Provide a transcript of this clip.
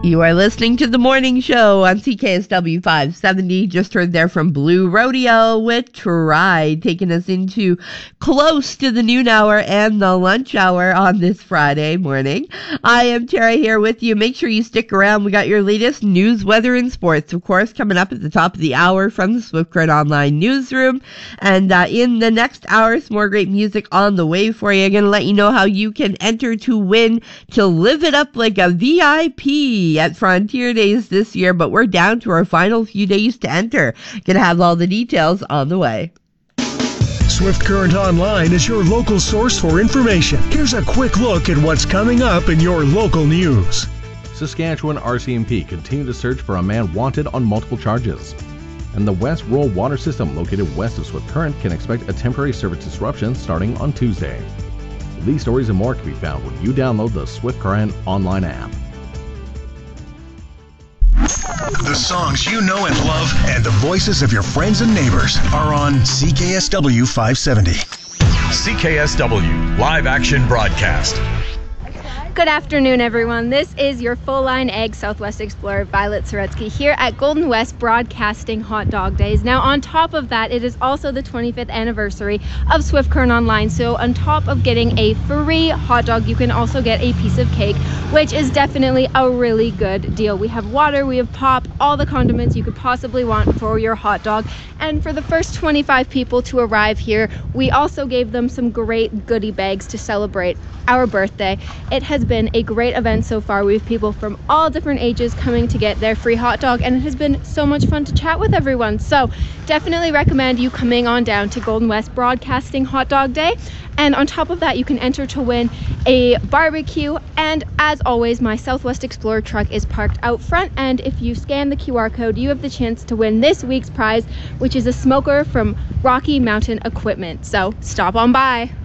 You are listening to The Morning Show on CKSW 570. Just heard there from Blue Rodeo with Try, taking us into close to the noon hour and the lunch hour on this Friday morning. I am Tara here with you. Make sure you stick around. We got your latest news, weather, and sports, of course, coming up at the top of the hour from the Swift Current Online newsroom. And in the next hour, some more great music on the way for you. I'm going to let you know how you can enter to win to live it up like a VIP at Frontier Days this year, but we're down to our final few days to enter. Gonna have all the details on the way. Swift Current Online is your local source for information. Here's a quick look at what's coming up in your local news. Saskatchewan RCMP continue to search for a man wanted on multiple charges. And the West Rural Water System located west of Swift Current can expect a temporary service disruption starting on Tuesday. These stories and more can be found when you download the Swift Current Online app. The songs you know and love and the voices of your friends and neighbors are on CKSW 570. CKSW Live Action Broadcast. Good afternoon, everyone. This is your Full Line Egg Southwest Explorer Violet Soretsky here at Golden West broadcasting Hot Dog Days. Now, on top of that, it is also the 25th anniversary of Swift Current Online. So on top of getting a free hot dog, you can also get a piece of cake, which is definitely a really good deal. We have water, we have pop, all the condiments you could possibly want for your hot dog. And for the first 25 people to arrive here, we also gave them some great goodie bags to celebrate our birthday. It has been a great event so far. We have people from all different ages coming to get their free hot dog, and it has been so much fun to chat with everyone. So definitely recommend you coming on down to Golden West broadcasting Hot Dog Day. And on top of that, you can enter to win a barbecue. And as always, my Southwest Explorer truck is parked out front. And if you scan the QR code, you have the chance to win this week's prize, which is a smoker from Rocky Mountain Equipment. So stop on by.